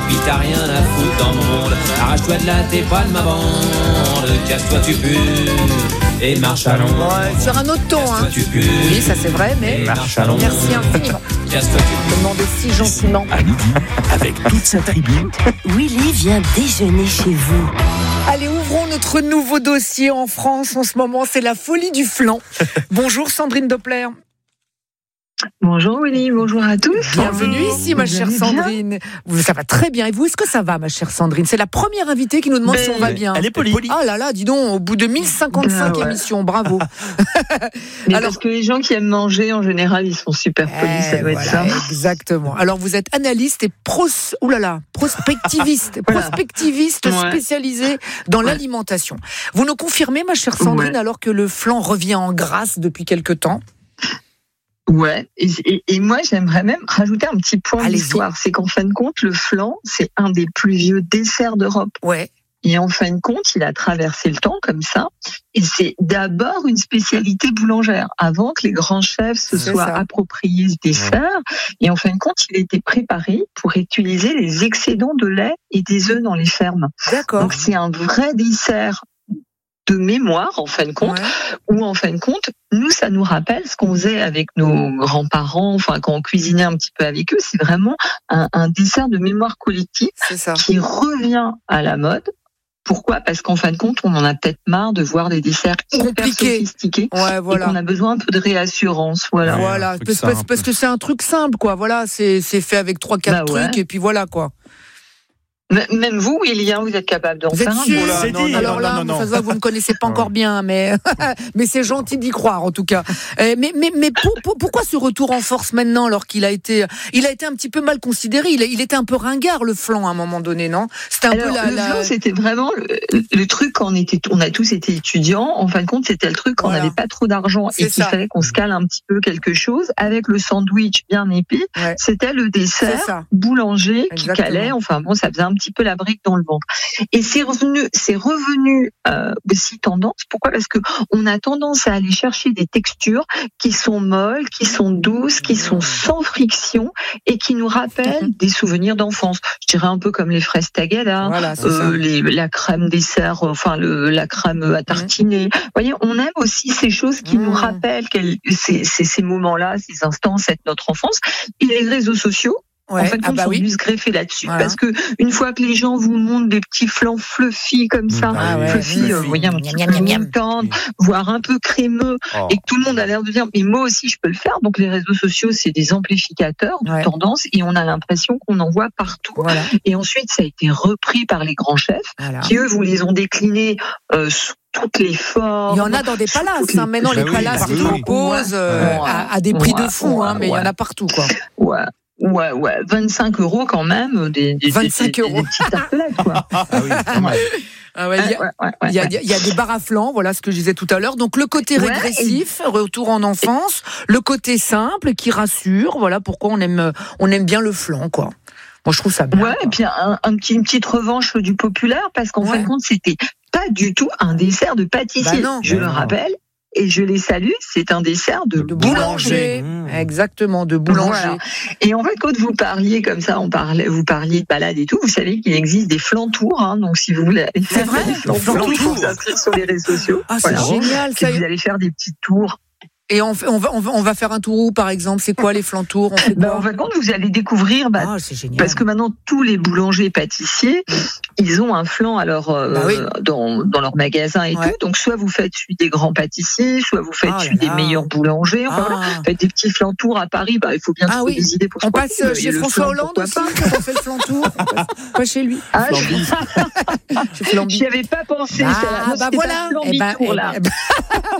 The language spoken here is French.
puis t'as rien à foutre dans le monde. Arrache-toi de là, t'es pas de ma bande. Casse-toi, tu pues, et marche à l'ombre. Ouais, sur un autre ton, hein. Tu pues, Oui, ça c'est vrai, mais marche à l'ombre. merci infiniment. Casse-toi, tu pues. Demandez si gentiment. À midi, avec toute sa tribu. Willy vient déjeuner chez vous. Allez, ouvrons notre nouveau dossier en France. En ce moment, c'est la folie du flan. Bonjour Sandrine Doppler. Bonjour Willy, bonjour à tous. Bienvenue ici, ma chère Sandrine. Ça va très bien. Et vous, est-ce que ça va, ma chère Sandrine? C'est la première invitée qui nous demande si on va bien. Elle est polie. Ah là là, dis donc, au bout de 1055 émissions, bravo. Mais parce que les gens qui aiment manger, en général, ils sont super polis, ça doit être ça. Exactement. Alors, vous êtes analyste et prospectiviste spécialisé dans l'alimentation. Vous nous confirmez, ma chère Sandrine, alors que le flan revient en grâce depuis quelque temps? Ouais, et moi j'aimerais même rajouter un petit point d'histoire. C'est qu'en fin de compte, le flan, c'est un des plus vieux desserts d'Europe. Ouais. Et en fin de compte, il a traversé le temps comme ça. Et c'est d'abord une spécialité boulangère, avant que les grands chefs se soient appropriés ce dessert. Et en fin de compte, il a été préparé pour utiliser les excédents de lait et des œufs dans les fermes. D'accord. Donc c'est un vrai dessert de mémoire, en fin de compte, où en fin de compte, nous, ça nous rappelle ce qu'on faisait avec nos grands-parents, enfin, quand on cuisinait un petit peu avec eux. C'est vraiment un dessert de mémoire collective qui revient à la mode. Pourquoi ? Parce qu'en fin de compte, on en a peut-être marre de voir des desserts hyper sophistiqués et qu'on a besoin un peu de réassurance. Voilà. Parce que c'est un truc simple, quoi. Voilà, c'est fait avec 3-4 trucs et puis voilà, quoi. Même vous, William, vous êtes capable d'en faire un. Alors là, ça se voit que vous ne connaissez pas encore bien, mais c'est gentil d'y croire en tout cas. Mais pourquoi ce retour en force maintenant, alors qu'il a été un petit peu mal considéré. Il était un peu ringard, le flan, à un moment donné, non ? C'était le flan, c'était vraiment le truc quand on a tous été étudiants. En fin de compte, c'était le truc quand on n'avait pas trop d'argent et qu'il fallait qu'on se cale un petit peu quelque chose avec le sandwich bien épais. C'était le dessert boulanger qui calait. Enfin bon, ça faisait un petit peu la brique dans le ventre. Et c'est revenu aussi tendance. Pourquoi ? Parce que on a tendance à aller chercher des textures qui sont molles, qui sont douces, qui sont sans friction et qui nous rappellent des souvenirs d'enfance. Je dirais un peu comme les fraises Tagada, la crème dessert, la crème à tartiner. Vous voyez, on aime aussi ces choses qui nous rappellent ces moments-là, ces instants, notre enfance. Et les réseaux sociaux, en fait, on sont venus se greffer là-dessus parce que une fois que les gens vous montrent des petits flans fluffy comme ça, fluffy, vous voyez, un petit peu tendre, voire un peu crémeux, et que tout le monde a l'air de dire mais moi aussi je peux le faire. Donc les réseaux sociaux, c'est des amplificateurs de tendance et on a l'impression qu'on en voit partout. Et ensuite, ça a été repris par les grands chefs qui eux vous les ont déclinés sous toutes les formes. Il y en a dans des palaces. Maintenant, les palaces les proposent à des prix de fou, mais il y en a partout, quoi. Ouais, 25 € quand même, des 25 €. Des petites tartelettes, quoi. Il y a des bars à flan, voilà ce que je disais tout à l'heure. Donc le côté régressif, retour en enfance, le côté simple qui rassure, voilà pourquoi on aime bien le flan, quoi. Moi je trouve ça bien. Et puis une petite revanche du populaire, parce qu'en fin de compte, c'était pas du tout un dessert de pâtissier, je le rappelle. Et je les salue, c'est un dessert de boulanger. Exactement, de boulanger. Voilà. Et en fait, quand vous parliez comme ça, vous parliez de balade et tout, vous savez qu'il existe des flantours, donc si vous voulez aller faire des flantours, il faut s'inscrire sur les réseaux sociaux. C'est génial, ça. Vous allez faire des petits tours. Et on va faire un tour où, par exemple? C'est quoi les flantours? En fin de compte, vous allez découvrir, c'est génial. Parce que maintenant, tous les boulangers pâtissiers, ils ont un flan dans leur magasin et tout. Donc, soit vous faites celui des grands pâtissiers, soit vous faites celui des meilleurs boulangers. Faites des petits flantours à Paris. Il faut bien trouver des idées pour on passe chez François Hollande aussi, quand on fait le flantour. Pas chez lui. J'y avais pas pensé. Voilà. Là.